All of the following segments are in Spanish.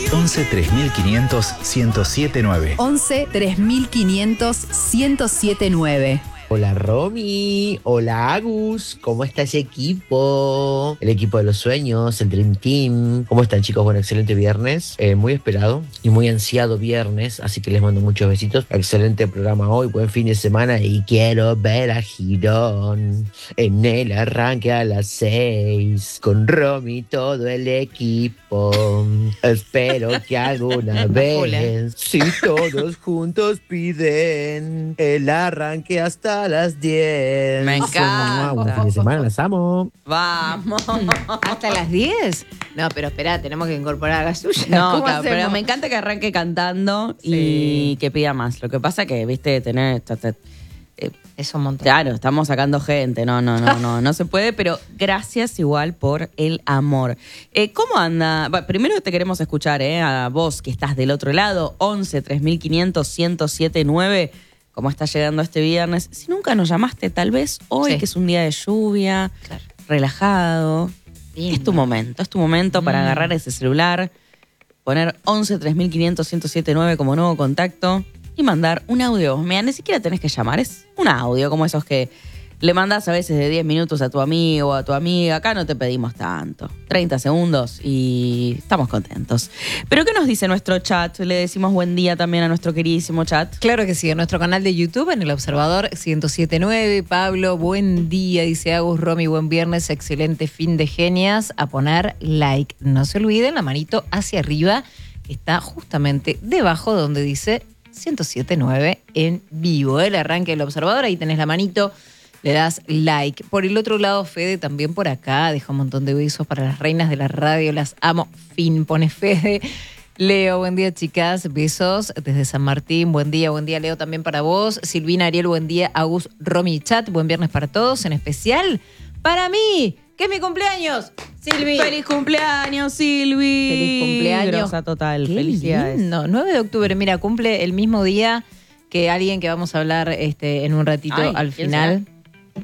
11 3500 1079. 11 3500 1079. Hola Romy, hola Agus, ¿cómo está ese equipo? El equipo de los sueños, el Dream Team. ¿Cómo están, chicos? Bueno, excelente viernes, muy esperado y muy ansiado viernes, así que les mando muchos besitos. Excelente programa hoy, buen fin de semana y quiero ver a Girón en el arranque a las 6 con Romy y todo el equipo. Espero que alguna vez, si todos juntos piden el arranque hasta las 10. Me encanta. Buen fin de semana, las amo. Vamos. ¿Hasta las 10? No, pero espera, tenemos que incorporar a la suya. No, claro, pero me encanta que arranque cantando y que pida más. Lo que pasa que, viste, tener... Es un montón. Claro, estamos sacando gente. No se puede, pero gracias igual por el amor. ¿Cómo anda? Bueno, primero te queremos escuchar, a vos que estás del otro lado, 11 3500 1079. ¿Cómo está llegando este viernes? Si nunca nos llamaste, tal vez hoy, que es un día de lluvia, relajado. Bien, es tu momento para agarrar ese celular, poner 11 3500 1079 como nuevo contacto y mandar un audio. Mira, ni siquiera tenés que llamar, es un audio como esos que le mandás a veces de 10 minutos a tu amigo o a tu amiga. Acá no te pedimos tanto. 30 segundos y estamos contentos. ¿Pero qué nos dice nuestro chat? Le decimos buen día también a nuestro queridísimo chat. Claro que sí, en nuestro canal de YouTube, en El Observador 1079. Pablo, buen día, dice Agus. Romy, buen viernes, excelente fin de genias. A poner like. No se olviden, la manito hacia arriba, que está justamente debajo donde dice 1079 en vivo. El arranque del Observador, ahí tenés la manito. Le das like. Por el otro lado, Fede también por acá deja un montón de besos para las reinas de la radio. Las amo. Fin, pone Fede. Leo, buen día, chicas. Besos desde San Martín. Buen día, Leo, también para vos. Silvina, Ariel, buen día. Agus, Romy, chat. Buen viernes para todos. En especial para mí, que es mi cumpleaños. Silvi. ¡Feliz cumpleaños, Silvi! ¡Feliz cumpleaños! Grosa total. Qué Felicidades. lindo. 9 de octubre. Mira, cumple el mismo día que alguien que vamos a hablar en un ratito al final. Será?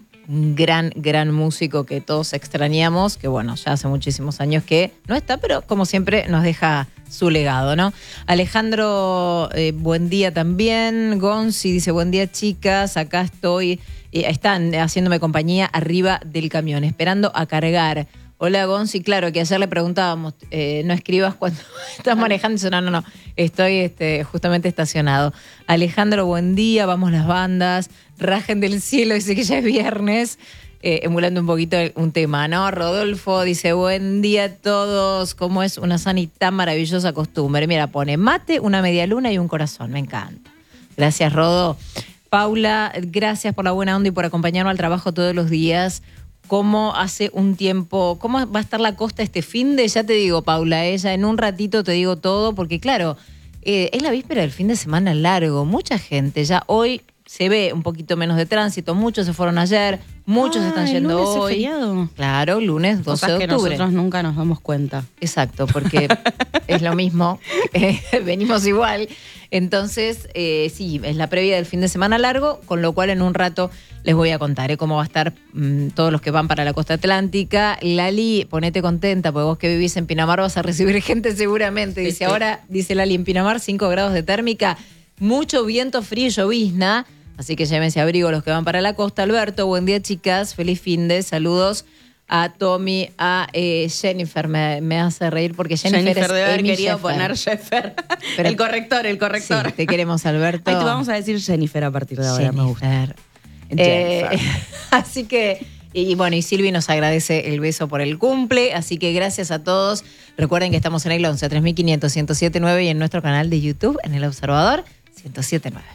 Un gran músico que todos extrañamos, que bueno, ya hace muchísimos años que no está, pero como siempre nos deja su legado, ¿no? Alejandro, buen día también. Gonzi dice, buen día, chicas, acá estoy. Están haciéndome compañía arriba del camión, esperando a cargar. Hola, Gonzi, claro, que ayer le preguntábamos, no escribas cuando estás manejando. Dice, no, estoy justamente estacionado. Alejandro, buen día, vamos las bandas, rajen del cielo, dice que ya es viernes, emulando un poquito un tema, ¿no? Rodolfo dice, buen día a todos, ¿cómo es una sana y tan maravillosa costumbre? Mira, pone mate, una media luna y un corazón, me encanta. Gracias, Rodo. Paula, gracias por la buena onda y por acompañarnos al trabajo todos los días. ¿Cómo hace un tiempo, cómo va a estar la costa este fin de? Ya te digo, Paula, ya en un ratito te digo todo, porque claro, es la víspera del fin de semana largo. Mucha gente ya hoy se ve un poquito menos de tránsito, muchos se fueron ayer, muchos están yendo lunes hoy. Es feriado. Claro, lunes 12 Cosas de que octubre. nosotros nunca nos damos cuenta. Exacto, porque es lo mismo, venimos igual. Entonces, sí, es la previa del fin de semana largo, con lo cual en un rato les voy a contar cómo va a estar todos los que van para la costa atlántica. Lali, ponete contenta, porque vos que vivís en Pinamar vas a recibir gente seguramente. Dice, ahora, dice Lali, en Pinamar 5 grados de térmica, mucho viento frío y llovizna, así que llévense abrigo los que van para la costa. Alberto, buen día, chicas, feliz fin de, saludos a Tommy, a Jennifer, me hace reír porque Jennifer es debe haber Amy querido Sheffer. poner Sheffer. Pero- el corrector. Sí, te queremos, Alberto. Ahí te vamos a decir Jennifer a partir de ahora, me gusta. Jennifer. Jennifer. Así que, y bueno, y Silvi nos agradece el beso por el cumple, así que gracias a todos. Recuerden que estamos en el 11 3500 1079 y en nuestro canal de YouTube, en El Observador 1079.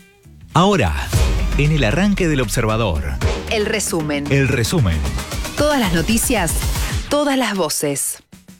Ahora, en el arranque del Observador, El resumen. el resumen. Todas las noticias, todas las voces.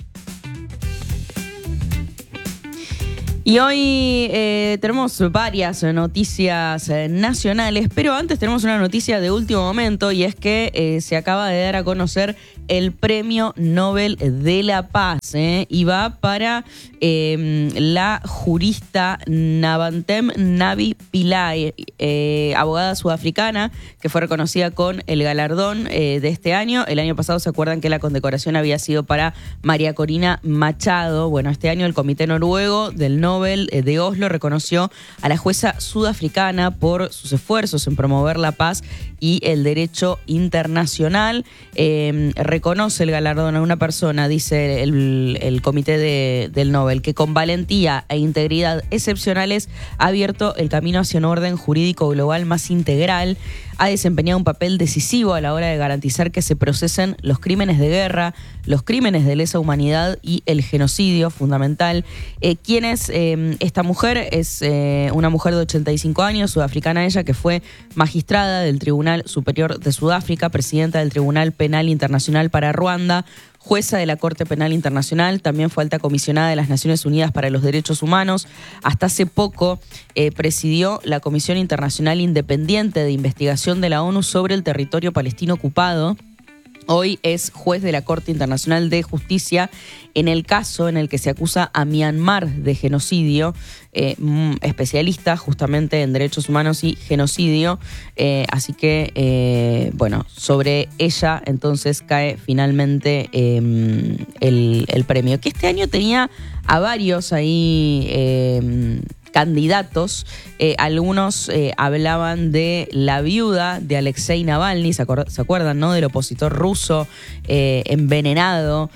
Y hoy tenemos varias noticias nacionales, pero antes tenemos una noticia de último momento y es que se acaba de dar a conocer el Premio Nobel de la Paz. y va para la jurista Navantem Navi Pillay, abogada sudafricana que fue reconocida con el galardón de este año. El año pasado se acuerdan que la condecoración había sido para María Corina Machado. Bueno, este año el Comité Noruego del Nobel de Oslo reconoció a la jueza sudafricana por sus esfuerzos en promover la paz y el derecho internacional. Reconoce el galardón a una persona, dice el Comité del Nobel, que con valentía e integridad excepcionales ha abierto el camino hacia un orden jurídico global más integral, ha desempeñado un papel decisivo a la hora de garantizar que se procesen los crímenes de guerra, los crímenes de lesa humanidad y el genocidio fundamental. ¿Quién es esta mujer? Es una mujer de 85 años, sudafricana ella, que fue magistrada del Tribunal Superior de Sudáfrica, presidenta del Tribunal Penal Internacional para Ruanda, jueza de la Corte Penal Internacional, también fue alta comisionada de las Naciones Unidas para los Derechos Humanos. Hasta hace poco presidió la Comisión Internacional Independiente de Investigación de la ONU sobre el territorio palestino ocupado. Hoy es juez de la Corte Internacional de Justicia en el caso en el que se acusa a Myanmar de genocidio, especialista justamente en derechos humanos y genocidio. Así que, bueno, sobre ella entonces cae finalmente el premio, que este año tenía a varios ahí candidatos. Algunos hablaban de la viuda de Alexei Navalny, ¿se acuerdan, no? Del opositor ruso envenenado,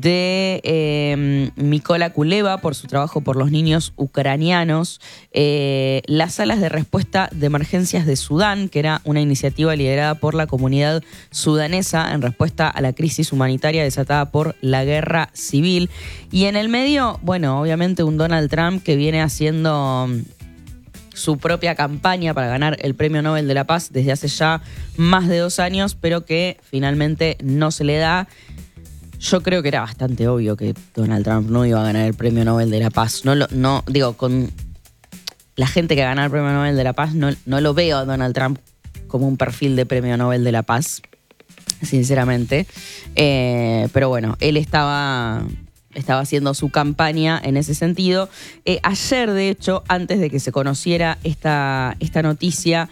de Mykola Kuleva por su trabajo por los niños ucranianos, las salas de respuesta de emergencias de Sudán, que era una iniciativa liderada por la comunidad sudanesa en respuesta a la crisis humanitaria desatada por la guerra civil. Y en el medio, bueno, obviamente un Donald Trump que viene haciendo su propia campaña para ganar el Premio Nobel de la Paz desde hace ya más de 2 años, pero que finalmente no se le da. Yo creo que era bastante obvio que Donald Trump no iba a ganar el Premio Nobel de la Paz. No digo, con la gente que gana el Premio Nobel de la Paz, no lo veo a Donald Trump como un perfil de Premio Nobel de la Paz, sinceramente. Pero bueno, él estaba haciendo su campaña en ese sentido. Ayer, de hecho, antes de que se conociera esta noticia,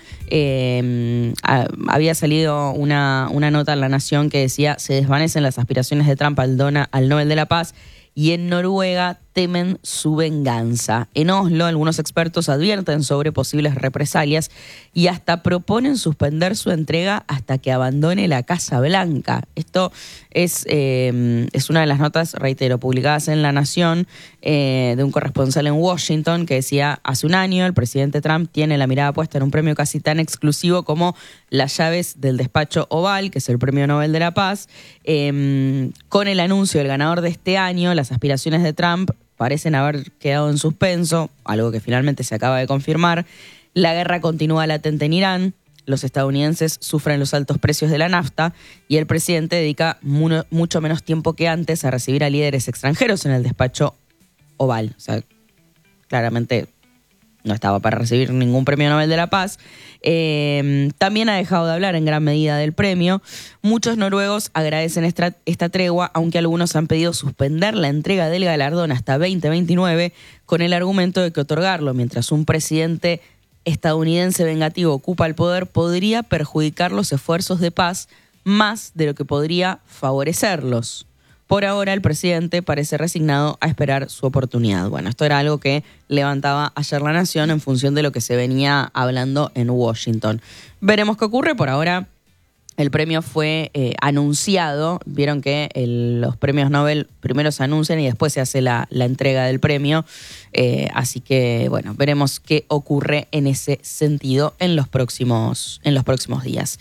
había salido una nota en La Nación que decía: se desvanecen las aspiraciones de Trump al Nobel de la Paz, y en Noruega temen su venganza. En Oslo, algunos expertos advierten sobre posibles represalias y hasta proponen suspender su entrega hasta que abandone la Casa Blanca. Esto es una de las notas, reitero, publicadas en La Nación, de un corresponsal en Washington, que decía: hace un año el presidente Trump tiene la mirada puesta en un premio casi tan exclusivo como las llaves del despacho Oval, que es el Premio Nobel de la Paz. Con el anuncio del ganador de este año, las aspiraciones de Trump parecen haber quedado en suspenso, algo que finalmente se acaba de confirmar. La guerra continúa latente en Irán, los estadounidenses sufren los altos precios de la nafta y el presidente dedica mucho menos tiempo que antes a recibir a líderes extranjeros en el despacho Oval. O sea, claramente no estaba para recibir ningún Premio Nobel de la Paz. También ha dejado de hablar en gran medida del premio. Muchos noruegos agradecen esta tregua, aunque algunos han pedido suspender la entrega del galardón hasta 2029 con el argumento de que otorgarlo mientras un presidente estadounidense vengativo ocupa el poder podría perjudicar los esfuerzos de paz más de lo que podría favorecerlos. Por ahora, el presidente parece resignado a esperar su oportunidad. Bueno, esto era algo que levantaba ayer La Nación en función de lo que se venía hablando en Washington. Veremos qué ocurre. Por ahora, el premio fue anunciado. Vieron que los premios Nobel primero se anuncian y después se hace la entrega del premio. Así que, bueno, veremos qué ocurre en ese sentido en los próximos días.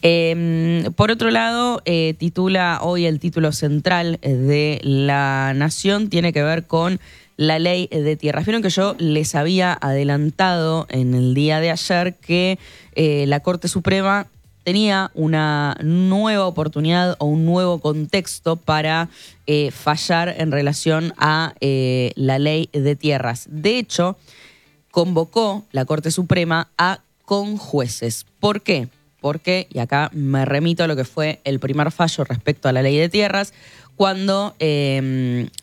Por otro lado, titula hoy el título central de La Nación, tiene que ver con la ley de tierras. Vieron que yo les había adelantado en el día de ayer que la Corte Suprema tenía una nueva oportunidad o un nuevo contexto para fallar en relación a la ley de tierras. De hecho, convocó la Corte Suprema a conjueces. ¿Por qué? Porque, y acá me remito a lo que fue el primer fallo respecto a la ley de tierras, cuando el